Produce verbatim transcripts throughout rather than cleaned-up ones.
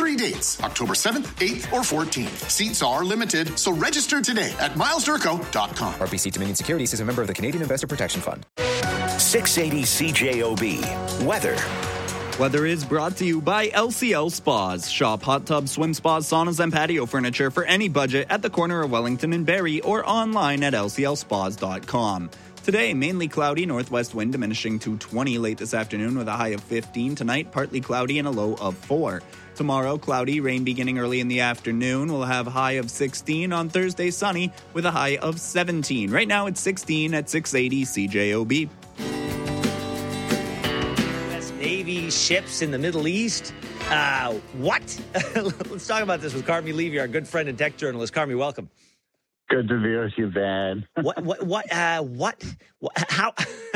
Three dates, October seventh, eighth, or fourteenth. Seats are limited, so register today at miles durco dot com. R B C Dominion Securities is a member of the Canadian Investor Protection Fund. six eighty C J O B. Weather. Weather is brought to you by L C L Spas. Shop hot tubs, swim spas, saunas, and patio furniture for any budget at the corner of Wellington and Barrie or online at L C L spas dot com. Today, mainly cloudy, northwest wind diminishing to twenty late this afternoon with a high of fifteen. Tonight, partly cloudy and a low of four. Tomorrow, cloudy, rain beginning early in the afternoon. We'll have a high of sixteen. On Thursday, sunny with a high of seventeen. Right now, it's sixteen at six eighty C J O B. Navy ships in the Middle East. Uh, what? Let's talk about this with Carmi Levy, our good friend and tech journalist. Carmi, welcome. Good to be with you, Ben. what? What? What? Uh, what? what how?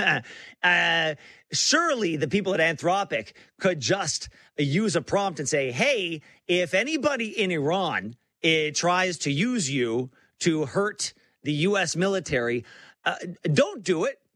uh, surely the people at Anthropic could just use a prompt and say, "Hey, if anybody in Iran it tries to use you to hurt the U S military, uh, don't do it."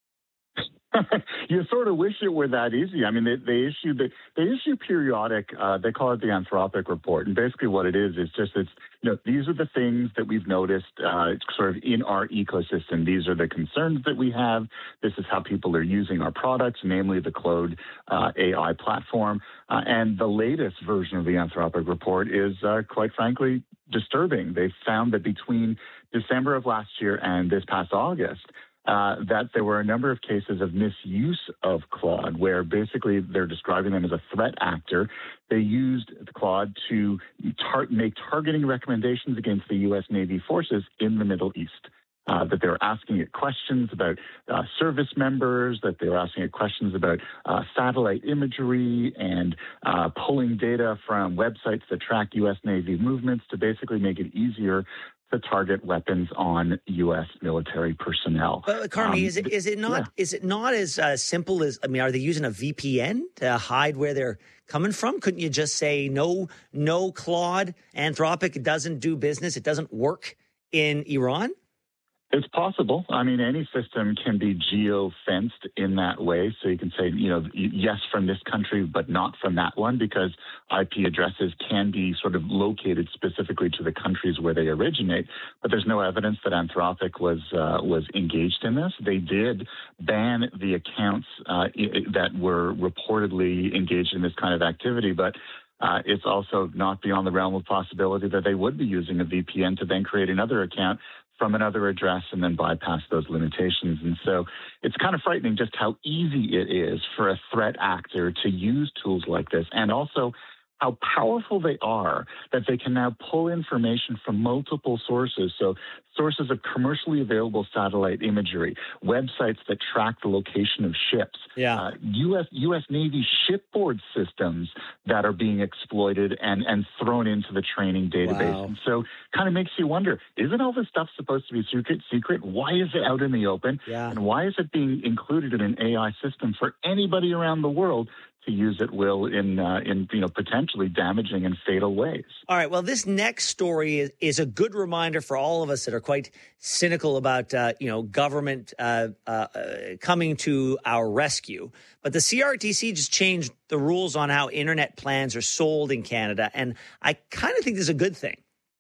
You sort of wish it were that easy. I mean, they, they issue the, they issue periodic. Uh, they call it the Anthropic Report, and basically what it is is just it's you know these are the things that we've noticed uh, sort of in our ecosystem. These are the concerns that we have. This is how people are using our products, namely the Claude uh, A I platform. Uh, and the latest version of the Anthropic Report is, uh, quite frankly, disturbing. They found that between December of last year and this past August, Uh, that there were a number of cases of misuse of Claude, where basically they're describing them as a threat actor. They used Claude to tar- make targeting recommendations against the U S Navy forces in the Middle East. Uh, that they were asking it questions about uh, service members, that they were asking it questions about uh, satellite imagery and uh, pulling data from websites that track U S Navy movements to basically make it easier to target weapons on U S military personnel. But Carmi, um, is it is it not yeah. is it not as uh, simple as I mean, are they using a V P N to hide where they're coming from? Couldn't you just say no, no, Claude, Anthropic, it doesn't do business, it doesn't work in Iran? It's possible. I mean, any system can be geo-fenced in that way. So you can say, you know, yes from this country, but not from that one, because I P addresses can be sort of located specifically to the countries where they originate. But there's no evidence that Anthropic was uh, was engaged in this. They did ban the accounts uh, that were reportedly engaged in this kind of activity, but Uh, it's also not beyond the realm of possibility that they would be using a V P N to then create another account from another address and then bypass those limitations. And so it's kind of frightening just how easy it is for a threat actor to use tools like this, and also how powerful they are, that they can now pull information from multiple sources. So sources of commercially available satellite imagery, websites that track the location of ships, yeah. uh, U S U S Navy shipboard systems that are being exploited and, and thrown into the training database. Wow. And so kind of makes you wonder, isn't all this stuff supposed to be secret? Secret? Why is it out in the open? Yeah. And why is it being included in an A I system for anybody around the world to use at will in, uh, in you know, potentially damaging and fatal ways? All right. Well, this next story is, is a good reminder for all of us that are quite cynical about, uh, you know, government uh, uh, coming to our rescue. But the C R T C just changed the rules on how internet plans are sold in Canada. And I kind of think this is a good thing.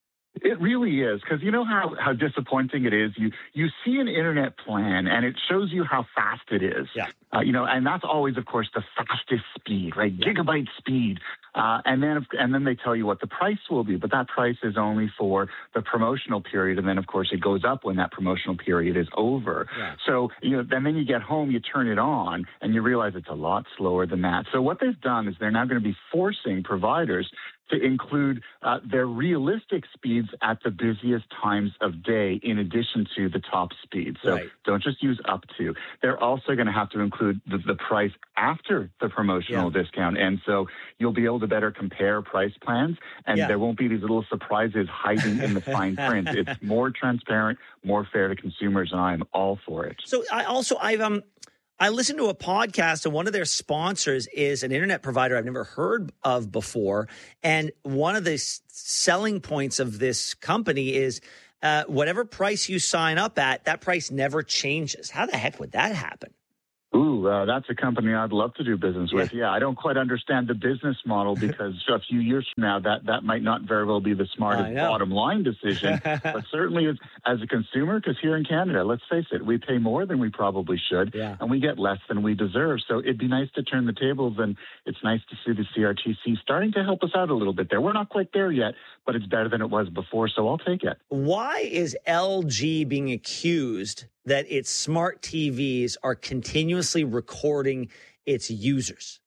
It really is, because you know how, how disappointing it is. You you see an internet plan, and it shows you how fast it is. Yeah. Uh, you know, and that's always, of course, the fastest speed, right? Gigabyte speed. Uh, and then and then they tell you what the price will be, but that price is only for the promotional period, and then of course it goes up when that promotional period is over. Yeah. So you know, and then you get home, you turn it on, and you realize it's a lot slower than that. So what they've done is they're now going to be forcing providers to include uh, their realistic speeds at the busiest times of day, in addition to the top speed. So right. don't just use up to. They're also going to have to include the, the price after the promotional Yeah. discount, and so you'll be able to better compare price plans, and Yeah. there won't be these little surprises hiding in the fine print. It's more transparent, more fair to consumers, and I am all for it. So I also I've um I listened to a podcast, and one of their sponsors is an internet provider I've never heard of before. And one of the s- selling points of this company is uh, whatever price you sign up at, that price never changes. How the heck would that happen? Ooh, Ooh, uh, that's a company I'd love to do business with. Yeah, I don't quite understand the business model because a few years from now, that, that might not very well be the smartest bottom line decision. But certainly as, as a consumer, because here in Canada, let's face it, we pay more than we probably should, yeah. and we get less than we deserve. So it'd be nice to turn the tables, and it's nice to see the C R T C starting to help us out a little bit there. We're not quite there yet, but it's better than it was before, so I'll take it. Why is L G being accused that its smart T Vs are continuously recording its users?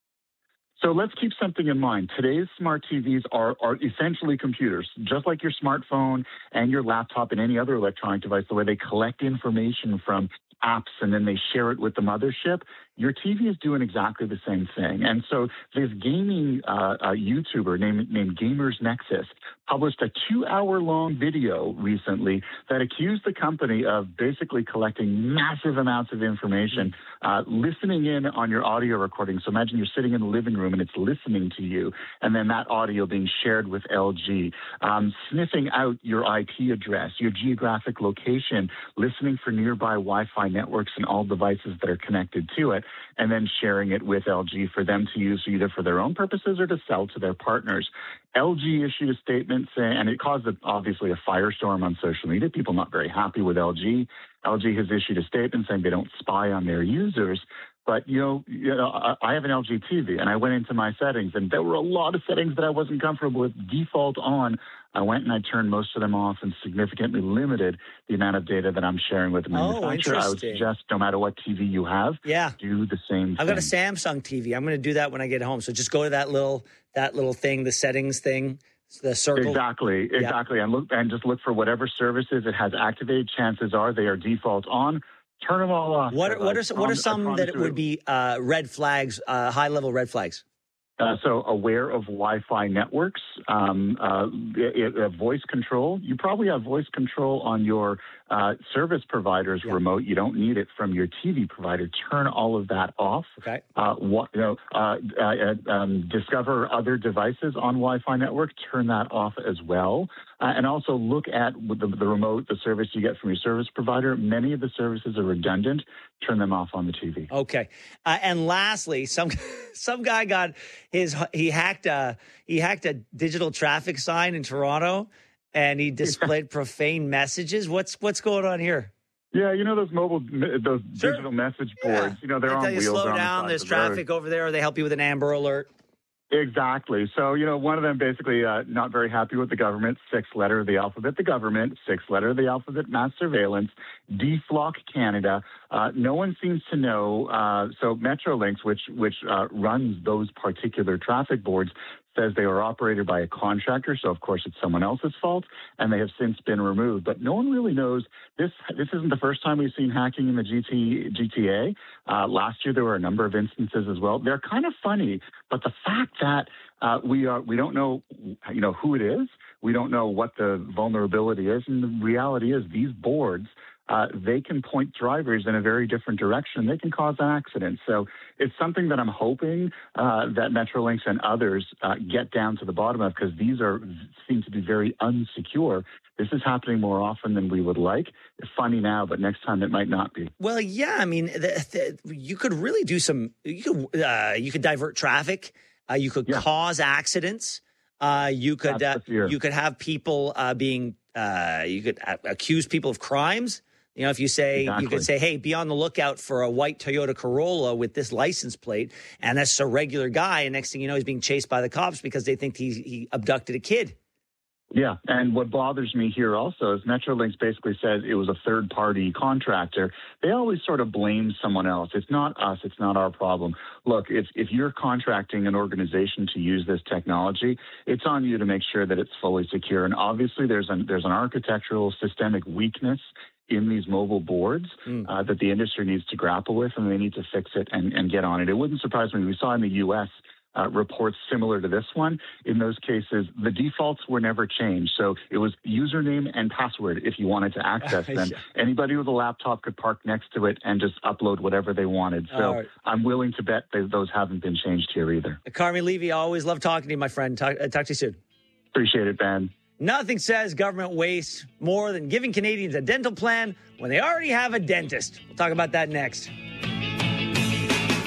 So let's keep something in mind. Today's smart T Vs are, are essentially computers, just like your smartphone and your laptop and any other electronic device, the way they collect information from apps and then they share it with the mothership. Your T V is doing exactly the same thing. And so this gaming uh, uh, YouTuber named, named Gamers Nexus published a two-hour-long video recently that accused the company of basically collecting massive amounts of information, uh, listening in on your audio recording. So imagine you're sitting in the living room and it's listening to you, and then that audio being shared with L G, um, sniffing out your I P address, your geographic location, listening for nearby Wi-Fi networks and all devices that are connected to it, and then sharing it with L G for them to use either for their own purposes or to sell to their partners. L G issued a statement saying, and it caused a, obviously a firestorm on social media, people not very happy with L G. L G has issued a statement saying they don't spy on their users. But, you know, you know, I, I have an L G T V, and I went into my settings, and there were a lot of settings that I wasn't comfortable with. Default on, I went and I turned most of them off and significantly limited the amount of data that I'm sharing with the manufacturer. Oh, I would suggest no matter what T V you have, yeah. do the same I've thing. got a Samsung T V. I'm going to do that when I get home. So just go to that little that little thing, the settings thing, the circle. Exactly, exactly. Yeah. And look and just look for whatever services it has activated. Chances are they are default on. Turn them all off. What are, what are, what are some that would be uh, red flags, uh, high-level red flags? Uh, so aware of Wi-Fi networks, um, uh, it, it, voice control. You probably have voice control on your uh, service provider's yeah. remote. You don't need it from your T V provider. Turn all of that off. Okay. Uh, what, you know, uh, uh, um, discover other devices on Wi-Fi network. Turn that off as well. Uh, and also look at the, the remote, the service you get from your service provider. Many of the services are redundant. Turn them off on the T V. Okay. Uh, and lastly, some some guy got his he hacked a he hacked a digital traffic sign in Toronto, and he displayed profane messages. What's what's going on here? Yeah, you know those mobile, those sure. digital message boards. Yeah. You know they're they on tell you wheels. Slow on down. the There's the traffic road. over there. Or they help you with an Amber Alert. Exactly. So, you know, one of them basically uh, not very happy with the government, sixth letter of the alphabet, the government, sixth letter of the alphabet, mass surveillance, deflock Canada. Uh, no one seems to know. Uh, so Metrolinx, which which uh, runs those particular traffic boards, says they were operated by a contractor. So, of course, it's someone else's fault, and they have since been removed. But no one really knows. This This isn't the first time we've seen hacking in the G T, G T A. Uh, last year, there were a number of instances as well. They're kind of funny, but the fact that uh, we are we don't know, you know, who it is, we don't know what the vulnerability is, and the reality is these boards, Uh, they can point drivers in a very different direction. They can cause accidents. So it's something that I'm hoping uh, that Metrolinx and others uh, get down to the bottom of, because these are seem to be very unsecure. This is happening more often than we would like. It's funny now, but next time it might not be. Well, yeah, I mean, the, the, you could really do some. You could uh, you could divert traffic. Uh, you could yeah. cause accidents. Uh, you could uh, you could have people uh, being. Uh, you could accuse people of crimes. You know, if you say, exactly. you could say, hey, be on the lookout for a white Toyota Corolla with this license plate. And that's a regular guy. And next thing you know, he's being chased by the cops because they think he, he abducted a kid. Yeah. And what bothers me here also is Metrolinx basically says it was a third party contractor. They always sort of blame someone else. It's not us. It's not our problem. Look, if, if you're contracting an organization to use this technology, it's on you to make sure that it's fully secure. And obviously there's an, there's an architectural systemic weakness in these mobile boards mm. uh, that the industry needs to grapple with, and they need to fix it and, and get on it. It wouldn't surprise me. We saw in the U S uh, reports similar to this one. In those cases, the defaults were never changed. So it was username and password if you wanted to access them. yeah. Anybody with a laptop could park next to it and just upload whatever they wanted. So right. I'm willing to bet that those haven't been changed here either. Carmi Levy, I always love talking to you, my friend. Talk, uh, talk to you soon. Appreciate it, Ben. Nothing says government waste more than giving Canadians a dental plan when they already have a dentist. We'll talk about that next.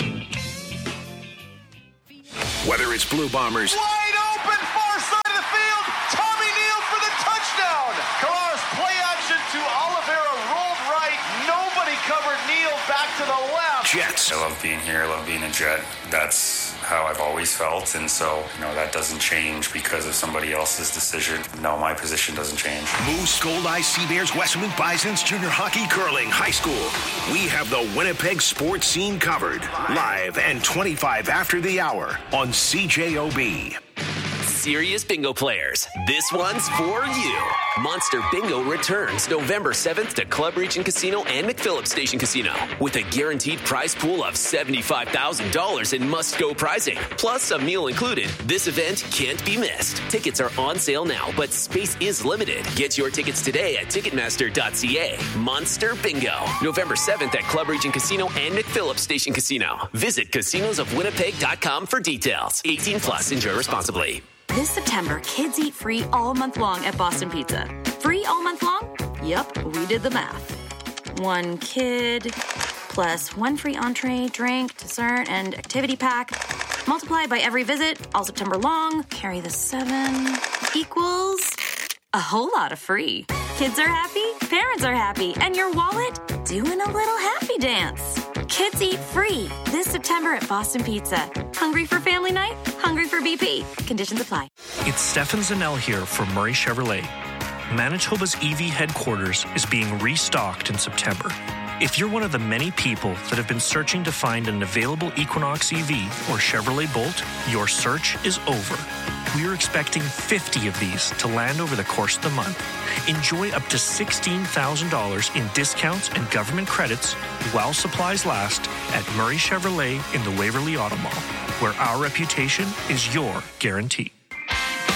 Whether it's Blue Bombers, wide open, far side of the field, Tommy Neal for the touchdown. Collaros play action to Oliveira, rolled right. Nobody covered Neal, back to the left. Jets. I love being here. I love being a Jet. That's how I've always felt, and so, you know, that doesn't change because of somebody else's decision. No, my position doesn't change. Moose, Gold Eye, Sea Bears, Western Bisons, Junior Hockey, Curling, High School. We have the Winnipeg sports scene covered. Live and twenty-five after the hour on C J O B. Serious bingo players, this one's for you. Monster Bingo returns November seventh to Club Region Casino and McPhillips Station Casino with a guaranteed prize pool of seventy-five thousand dollars in must-go prizing, plus a meal included. This event can't be missed. Tickets are on sale now, but space is limited. Get your tickets today at Ticketmaster dot c a. Monster Bingo, November seventh at Club Region Casino and McPhillips Station Casino. Visit casinos of winnipeg dot com for details. eighteen plus, enjoy responsibly. This September, kids eat free all month long at Boston Pizza. Free all month long? Yep, we did the math. One kid plus one free entree, drink, dessert, and activity pack. Multiplied by every visit, all September long, carry the seven, equals a whole lot of free. Kids are happy, parents are happy, and your wallet doing a little happy dance. Kids eat free this September at Boston Pizza. Hungry for family night? Hungry for B P. Conditions apply. It's Stefan Zanel here from Murray Chevrolet. Manitoba's E V headquarters is being restocked in September. If you're one of the many people that have been searching to find an available Equinox E V or Chevrolet Bolt, your search is over. We are expecting fifty of these to land over the course of the month. Enjoy up to sixteen thousand dollars in discounts and government credits while supplies last at Murray Chevrolet in the Waverly Auto Mall, where our reputation is your guarantee.